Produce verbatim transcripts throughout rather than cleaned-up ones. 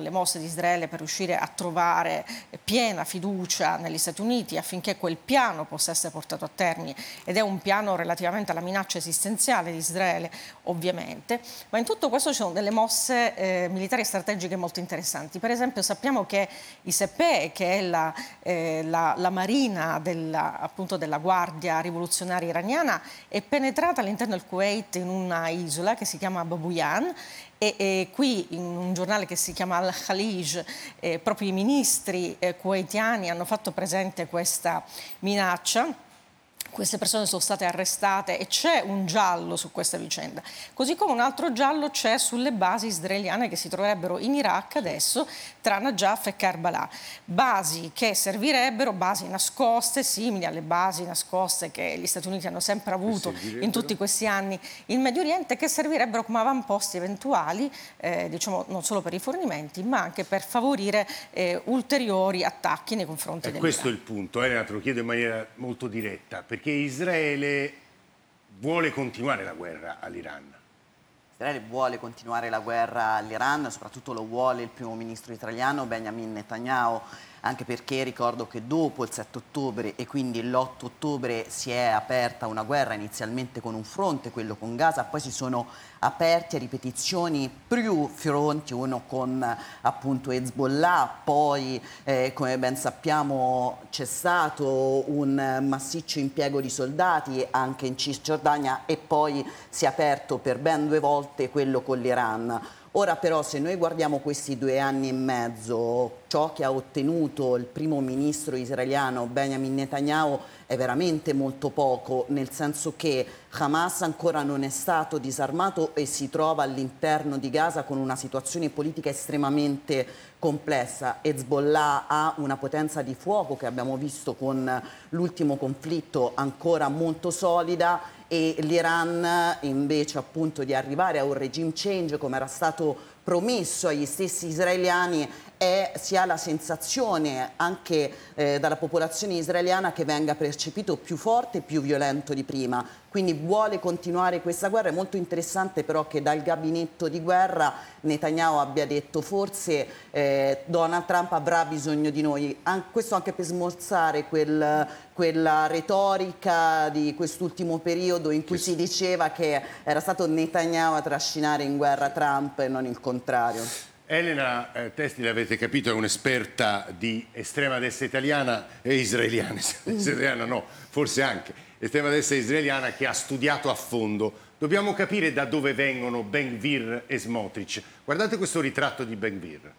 alle mosse di Israele per riuscire a trovare piena fiducia negli Stati Uniti affinché quel piano possa essere portato a termine, ed è un piano relativamente alla minaccia esistenziale di Israele, ovviamente, ma in tutto questo ci sono delle mosse eh, militari strategiche molto interessanti. Per esempio sappiamo che i Sepeh, che è la, eh, la, la marina della, appunto della guardia rivoluzionaria iraniana, è penetrata all'interno del Kuwait in una isola che si chiama Babuyan, e, e qui in un giornale che si chiama Al-Khalij eh, proprio i ministri eh, kuwaitiani hanno fatto presente questa minaccia. Queste persone sono state arrestate e c'è un giallo su questa vicenda, così come un altro giallo c'è sulle basi israeliane che si troverebbero in Iraq adesso tra Najaf e Karbala, basi che servirebbero, basi nascoste, simili alle basi nascoste che gli Stati Uniti hanno sempre avuto in tutti questi anni in Medio Oriente, che servirebbero come avamposti eventuali, eh, diciamo non solo per i fornimenti ma anche per favorire eh, ulteriori attacchi nei confronti dell'Iran. Questo è il punto, Elena, te lo chiedo in maniera molto diretta, perché Israele vuole continuare la guerra all'Iran. Israele vuole continuare la guerra all'Iran, soprattutto lo vuole il primo ministro israeliano Benjamin Netanyahu, anche perché ricordo che dopo il sette ottobre e quindi l'otto ottobre si è aperta una guerra inizialmente con un fronte, quello con Gaza, poi si sono aperti a ripetizioni più fronti, uno con appunto Hezbollah, poi eh, come ben sappiamo c'è stato un massiccio impiego di soldati anche in Cisgiordania e poi si è aperto per ben due volte quello con l'Iran. Ora però se noi guardiamo questi due anni e mezzo, ciò che ha ottenuto il primo ministro israeliano Benjamin Netanyahu è veramente molto poco, nel senso che Hamas ancora non è stato disarmato e si trova all'interno di Gaza con una situazione politica estremamente complessa. Hezbollah ha una potenza di fuoco che abbiamo visto con l'ultimo conflitto ancora molto solida, e l'Iran invece appunto di arrivare a un regime change come era stato promesso agli stessi israeliani, è, si ha la sensazione anche eh, dalla popolazione israeliana che venga percepito più forte e più violento di prima, quindi vuole continuare questa guerra. È molto interessante però che dal gabinetto di guerra Netanyahu abbia detto forse eh, Donald Trump avrà bisogno di noi, An- questo anche per smorzare quel, quella retorica di quest'ultimo periodo in cui si diceva che era stato Netanyahu a trascinare in guerra Trump e non il contrario. Elena eh, Testi, l'avete capito, è un'esperta di estrema destra italiana e israeliana, israeliana no, forse anche estrema destra israeliana, che ha studiato a fondo. Dobbiamo capire da dove vengono Ben Gvir e Smotrich. Guardate questo ritratto di Ben Gvir.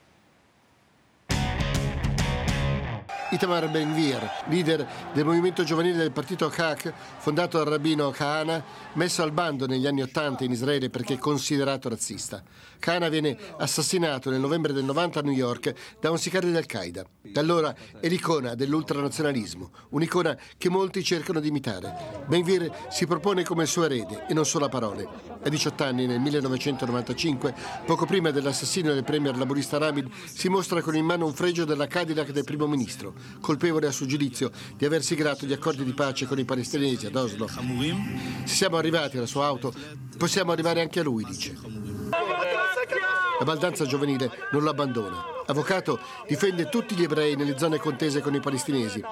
Itamar Ben Gvir, leader del movimento giovanile del partito Hak, fondato dal rabbino Kahana, messo al bando negli anni Ottanta in Israele perché considerato razzista. Kahana viene assassinato nel novembre del novanta a New York da un sicario di Al-Qaeda. Da allora è l'icona dell'ultranazionalismo, un'icona che molti cercano di imitare. Ben Gvir si propone come il suo erede e non solo a parole. A diciotto anni, nel millenovecentonovantacinque, poco prima dell'assassinio del premier laburista Rabin, si mostra con in mano un fregio della Cadillac del primo ministro, colpevole a suo giudizio di aver siglato gli accordi di pace con i palestinesi ad Oslo. Se siamo arrivati alla sua auto, possiamo arrivare anche a lui, dice. La baldanza giovanile non lo abbandona. Avvocato, difende tutti gli ebrei nelle zone contese con i palestinesi.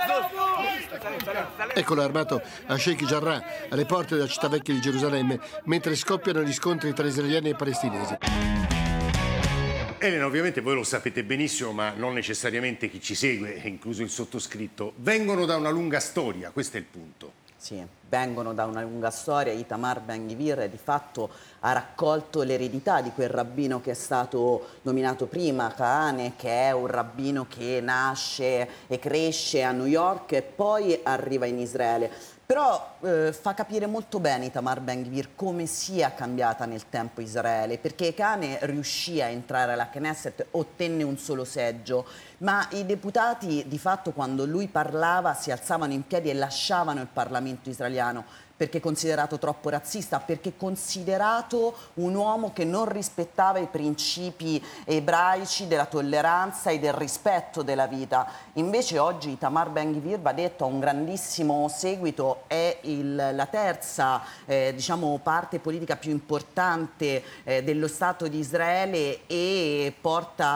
Eccolo armato a Sheikh Jarrah, alle porte della città vecchia di Gerusalemme, mentre scoppiano gli scontri tra israeliani e palestinesi. Elena, ovviamente voi lo sapete benissimo, ma non necessariamente chi ci segue, incluso il sottoscritto, vengono da una lunga storia, questo è il punto. Sì, vengono da una lunga storia. Itamar Ben Gvir di fatto ha raccolto l'eredità di quel rabbino che è stato nominato prima, Kahane, che è un rabbino che nasce e cresce a New York e poi arriva in Israele. Però eh, fa capire molto bene Itamar Ben Gvir come sia cambiata nel tempo Israele, perché Kahane riuscì a entrare alla Knesset, ottenne un solo seggio, ma i deputati di fatto quando lui parlava si alzavano in piedi e lasciavano il Parlamento israeliano, perché considerato troppo razzista, perché considerato un uomo che non rispettava i principi ebraici della tolleranza e del rispetto della vita. Invece oggi Itamar Ben Gvir, va detto, ha un grandissimo seguito, è il, la terza eh, diciamo, parte politica più importante eh, dello Stato di Israele e porta